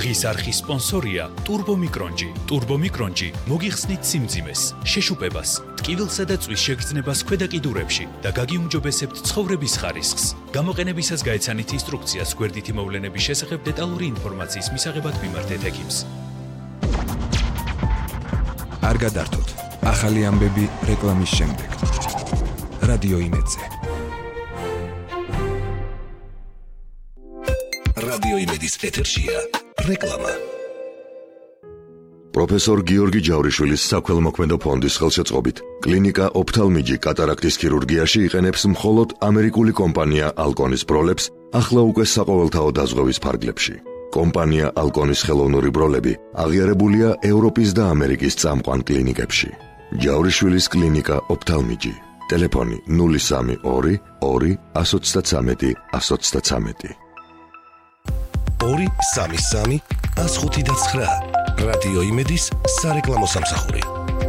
დღის არხის სპონსორია ტურბომიკრონჯი. ტურბომიკრონჯი მოგიხსნით სიმძიმეს, შეშუპებას, ტკივილსა და წვის შეგრძნებას ქვედა კიდურებში და გაგიუმჯობესებთ ცხოვრების ხარისხს. გამოყენებისას გაეცანით ინსტრუქციას გვერდითი მოვლენების შესახებ დეტალური ინფორმაციის მისაღებად მიმართეთ ექიმს. არ გადართოთ. ახალი ამბები რეკლამის შემდეგ. რადიო იმედზე. რადიო იმედის ეთერშია რეკლამა. პროფესორ გიორგი ჯავრიშვილის საქველმოქმედო ფონდის ხელშეწყობით კლინიკა ოფთალმიჯი კატარაქტის ქირურგიაში იყენებს მხოლოდ ამერიკული კომპანია ალკონის ბროლებს ახლა უკვე საყოველთაო დაზღვევის ფარგლებში. კომპანია ალკონის ხელოვნური ბროლები აღიარებულია ევროპის და ამერიკის წამყვან კლინიკებში. ჯავრიშვილის კლინიკა ოფთალმიჯი. ტელეფონი 032 2 133 133. 233 159. რადიო იმედის სარეკლამო სამსახური.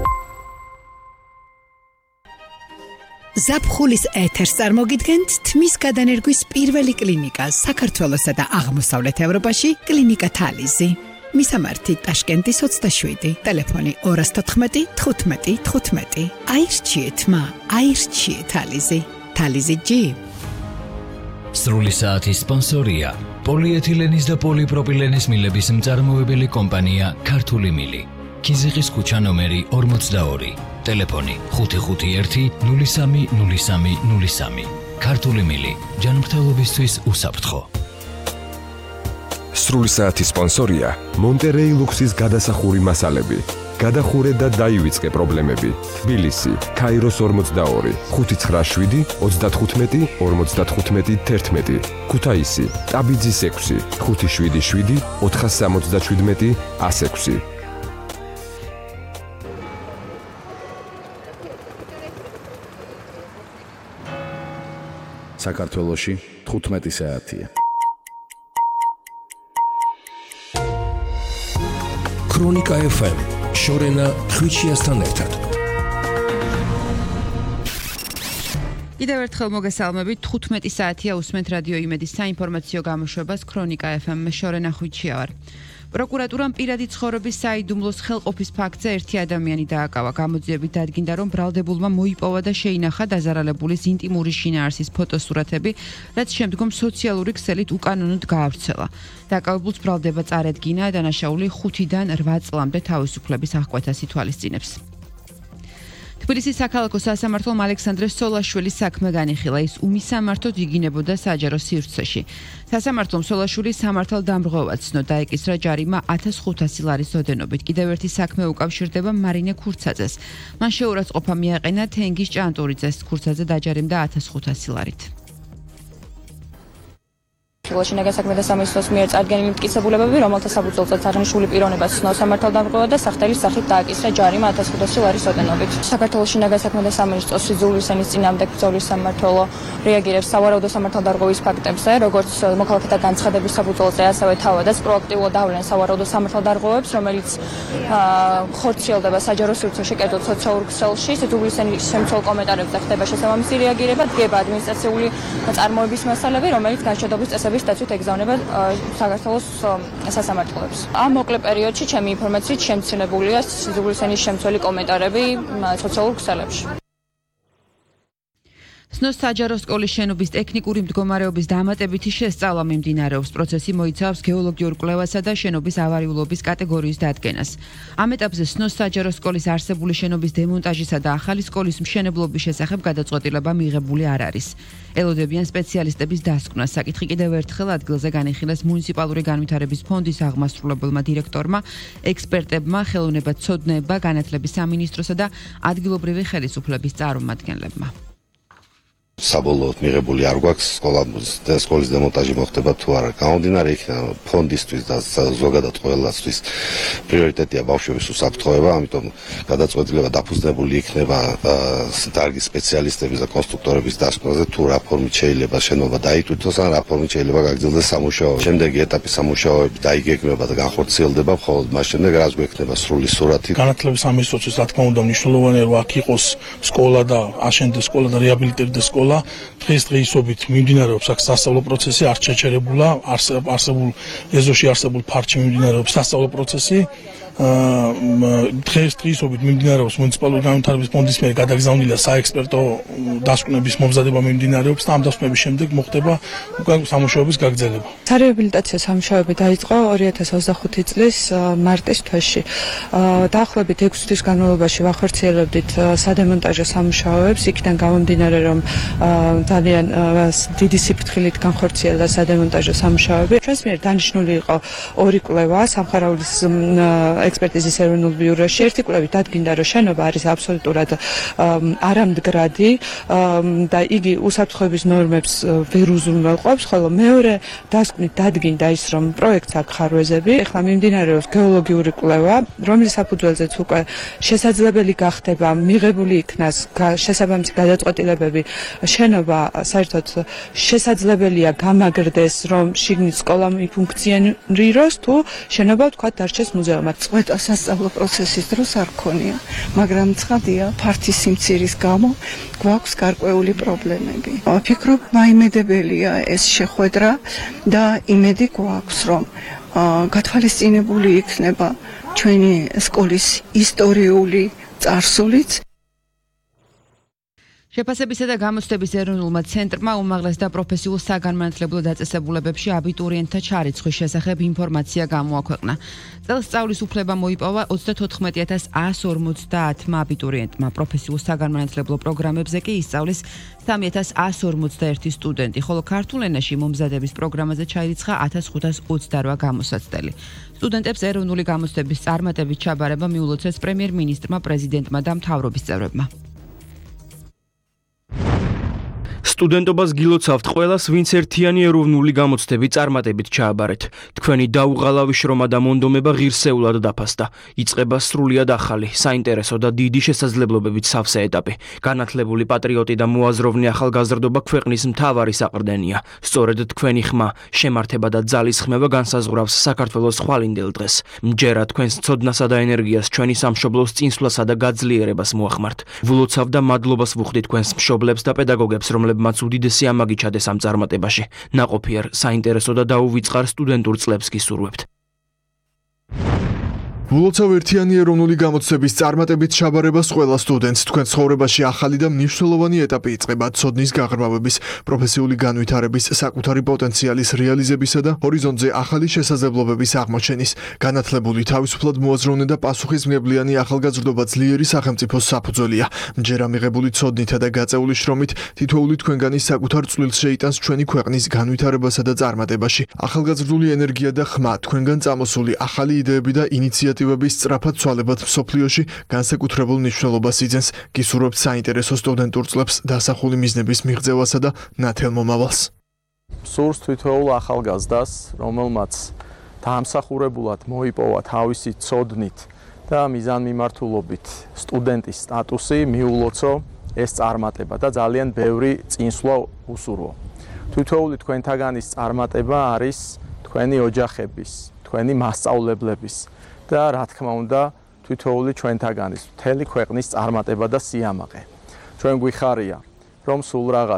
ზაფხულის ეთერს წარმოგიდგენთ თმის გადანერგვის პირველი კლინიკა საქართველოსა და აღმოსავლეთ ევროპაში კლინიკა თალიზი. მისამართი ტაშკენტის 27, ტელეფონი 214 15 15. აირჩიეთ მა, აირჩიეთ თალიზი. თალიზი ჯი. სრული საათის სპონსორია პოლიეთილენის და პოლიპროპილენის მილების მწარმოებელი კომპანია ქართული მილი. ქიზიყის ქუჩა ნომერი 42, ტელეფონი 551 03 03 03. ქართული მილი, ჯანმრთელობისთვის უსაფრთხო. სრული საათის სპონსორია მონტერეი ლუქსის გადასახური მასალები. გადახურე და დაივიწყე პრობლემები. თბილისი, ქაიროს 42, 597 35 55 11. ქუთაისი, ტაბიძის 6, 577 477 106. საქართველოში 15 საათია. ქრონიკა FM შორენა ხვიჩიასთან ერთად. კიდევ ერთხელ მოგესალმებით. 15 საათია უსმენთ რადიო იმედის საინფორმაციო გამოშვებას ქრონიკა FM. მე შორენა ხვიჩია ვარ. პროკურატურამ პირადი ცხოვრების საიდუმლოს ხელყოფის ფაქტზე ერთი ადამიანი დააკავა. გამოძიებით დადგინდა, რომ ბრალდებულმა მოიპოვა და შეინახა დაზარალებულის ინტიმური შინაარსის ფოტოსურათები, რაც შემდგომ სოციალური ქსელით უკანონოდ გაავრცელა. დაკავებულს ბრალდება წარედგინა, დანაშაული 5-დან 8 წლამდე თავისუფლების აღკვეთას ითვალისწინებს. თბილისის საქალაქო სასამართლომ ალექსანდრე სოლაშვილის საქმე განიხილა. ის უმისამართოდ იგინებოდა საჯარო სივრცეში. სასამართლომ სოლაშვილის სამართალდამრღვევად ცნო, დაეკისრა ჯარიმა 1500 ლარის ოდენობით. კიდევ ერთი საქმე უკავშირდება მარინე ქურცაძეს. მან შეურაცხყოფა მიაყენა თენგიზ ჭანტურიძეს. ქურცაძე დაჯარიმდა 1500 ლარით. შინაგან საქმეთა სამინისტროს მიერ წარდგენილი მტკიცებულებები, რომელთა საფუძველზეც აღნიშნული პიროვნებას ცნო სამართალდამრღვევად და სახთელის სახით დააკისრა ჯარიმა 1500 ლარის ოდენობით. საქართველოს შინაგან საქმეთა სამინისტროს სიძულვისენის წინააღმდეგ ბრძოლის სამმართველო რეაგირებს სავარაუდო სამართალდამრღვევის ფაქტებზე, როგორც მოქალაქეთა განცხადების საფუძველზე, ასევე თავადაც პროაქტიულად ავლენ სავარაუდო სამართალდამრღვევებს, რომელიც ხორციელდება საჯარო სივრცეში, კერძოდ სოციალურ ქსელში. სიძულვისენის შემცველ კომენტარებზე ხდება შესაბამისი რეაგირება, დგება ადმინისტრაციული წარმოების მასალები, რომელიც განშტოების წესების დაცვით ეგზავნება საქართველოს სასამართლოებს. ამ მოკლე პერიოდში ჩემი ინფორმაციით შემცირებულია სიძულვისენის შემცველი კომენტარები სოციალურ ქსელებში. სნოს საჯარო სკოლის შენობის ტექნიკური მდგომარეობის დამატებითი შესწავლა მიმდინარეობს. პროცესი მოიცავს გეოლოგიურ კვლევასა და შენობის ავარიულობის კატეგორიის დადგენას. ამ ეტაპზე სნოს საჯარო სკოლის არსებული შენობის დემონტაჟისა და ახალი სკოლის მშენებლობის შესახებ გადაწყვეტილება მიღებული არ არის. ელოდებიან სპეციალისტების დასკვნას. საკითხი კიდევ ერთხელ ადგილზე განიხილეს მუნიციპალური განვითარების ფონდის აღმასრულებელმა დირექტორმა, ექსპერტებმა, ხელოვნებაცოდნეობა, განათლების სამინისტროსა და ადგილობრივი ხელისუფლების წარმომადგენლებმა. საბოლოოდ მიღებული არ გვაქვს სკოლის დემონტაჟი მოხდება თუ არა. გამომდინარე იქიდან ფონდისთვის და ზოგადად ყველასთვის პრიორიტეტია ბავშვების უსაფრთხოება, ამიტომ გადაწყვეტილება დაფუძნებული იქნება დარგის სპეციალისტების და კონსტრუქტორების დასკვნაზე, თუ რა ფორმით შეიძლება შენობა დაიტვირთოს ან რა ფორმით შეიძლება გაგრძელდეს სამუშაო. შემდეგი ეტაპის სამუშაოები დაიგეგმება და განხორციელდება, მხოლოდ მას შემდეგ რაც გვექნება სრული სურათი. განათლების სამინისტროსთვის რა თქმა უნდა მნიშვნელოვანია, რომ აქ იყოს სკოლა და აშენდეს სკოლა და რეაბილიტირდეს სკოლა. სკოლა დღესდღეობით მიმდინარეობს აქ სასწავლო პროცესი, არ შეჩერებულა, არსებულ ეზოში არსებულ ფარჩი მიმდინარეობს სასწავლო პროცესი. დღესდღეობით მიმდინარეობს მუნიციპალური განვითარების ფონდის მიერ გადაგზავნილი საექსპერტო დასკვნების მომზადება მიმდინარეობს და ამ დასკვნების შემდეგ მოხდება უკვე სამუშაოების გაგრძელება. სარეაბილიტაციო სამუშაოები დაიწყო 2025 წლის მარტის თვეში. დაახლოებით 6 თვის განმავლობაში ვახორციელებდით სადემონტაჟო სამუშაოებს, იქიდან გამომდინარე, რომ ძალიან დიდი სიფრთხილით განხორციელდა სადემონტაჟო სამუშაოები. ჩვენს მიერ დანიშნული იყო 2 კვლევა სამხარაულის ექსპერტიზის ეროვნულ ბიუროში. ერთი კვლევით დადგინდა, რომ შენობა არის აბსოლუტურად არამდგრადი და იგი უსაფრთხოების ნორმებს ვერ უზრუნველყოფს, ხოლო მეორე დასკვნით დადგინდა ის, რომ პროექტს აქვს ხარვეზები. ეხლა მიმდინარეობს გეოლოგიური კვლევა, რომლის საფუძველზეც უკვე შესაძლებელი გახდება მიღებული იქნას შესაბამისი გადაწყვეტილებები. შენობა საერთოდ შესაძლებელია გამაგრდეს, რომ შიგნით სკოლა მიფუნქციონიროს, თუ შენობა თქვა დარჩეს მუზეუმად. წვეტა სასწავლო პროცესის დროს არ ქონია, მაგრამ ცხადია, ფართი სიმცირის გამო გვაქვს გარკვეული პრობლემები. ვფიქრობ, მაიმედებელია ეს შეხვედრა და იმედი გვაქვს, რომ გათვალისწინებული იქნება ჩვენი სკოლის ისტორიული წარსულიც. შეფასებისა და გამოცდების ეროვნულმა ცენტრმა უმაღლეს და პროფესიულ საგანმანათლებლო დაწესებულებებში აბიტურიენტთა ჩარიცხვის შესახებ ინფორმაცია გამოაქვეყნა. წელს სწავლის უფლება მოიპოვა 34150 აბიტურიენტმა. პროფესიულ საგანმანათლებლო პროგრამებზე კი ისწავლის 3141 სტუდენტი, ხოლო ქართულ ენაში მომზადების პროგრამაზე ჩაირიცხა 1528 გამოსაცდელი. სტუდენტებს ეროვნული გამოცდების წარმატებით ჩაბარება მიულოცეს პრემიერ-მინისტრმა, პრეზიდენტმა და მთავრობის წევრებმა. სტუდენტობას გილოცავთ ყველას, ვინც ერთიანი ეროვნული გამოცდები წარმატებით ჩააბარეთ. თქვენი დაუღალავი შრომა და მონდომება ღირსეულად დაფასდა. იწყება სრულიად ახალი, საინტერესო და დიდი შესაძლებლობებით სავსე ეტაპი. განათლებული პატრიოტი და მოაზროვნე ახალგაზრდობა ქვეყნის მთავარი საყრდენია. სწორედ თქვენი ხმა, შემართება და ძალის ხმევა განსაზღვრავს საქართველოს ხვალინდელ დღეს. მჯერა თქვენს ცოდნასა და ენერგიას ჩვენი სამშობლოს წინსვლასა და გაძლიერებას მოახმართ. ვლოცავ და მადლობას ვუხდით თქვენს მშობლებს და პედაგოგებს, რომლებმაც უდიდესი ამაგი ჩადეს ამ წარმატებაში. ნაყოფიერ, საინტერესო და დაუვიწყარ სტუდენტურ წლებს გისურვებთ. ვლოცავ ერთიანი ეროვნული გამოცდების წარმატებით ჩაბარებას ყველა სტუდენტს. თქვენ ცხოვრებაში ახალი და მნიშვნელოვანი ეტაპი იწყება ცოდნის გაღრმავების, პროფესიული განვითარების, საკუთარი პოტენციალის რეალიზებისა და ჰორიზონტზე ახალი შესაძლებლობების აღმოჩენის. განათლებული, თავისუფლად მოაზროვნე და პასუხისმგებლიანი ახალგაზრდობა ძლიერი სახელმწიფოს საფუძველია. მჯერა მიღებული ცოდნითა და გაწეული შრომით თითოეული თქვენგანი საკუთარ წვლილს შეიტანს ჩვენი ქვეყნის განვითარებასა და წარმატებაში. ახალგაზრდული ენერგია და ხმა, თქვენგან წამოსული ახალი იდეები და ინიციატივები სწრაფად ცვალებად მსოფლიოში განსაკუთრებულ მნიშვნელობას იძენს. გისურვებთ საინტერესო სტუდენტურ წლებს, დასახული მიზნების მიღწევასა და ნათელ მომავალს. სურს თითოეულ ახალგაზრდას, რომელმაც დაამსახურებულად მოიპოვა თავისი ცოდნით და მიზანმიმართულობით სტუდენტის სტატუსი, მიულოცო ეს წარმატება და ძალიან ბევრი წინსვლა უსურვო. თითოეული თქვენთაგანის წარმატება არის თქვენი ოჯახების, თქვენი მასწავლებლების და რა თქმა უნდა თითოეული ჩვენთაგანის მთელი ქვეყნის წარმატება და სიამაყე. ჩვენ გვიხარია, რომ სულ რაღაც